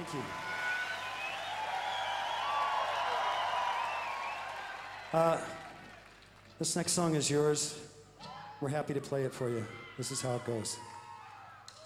Thank you. This next song is yours. We're happy to play it for you. This is how it goes.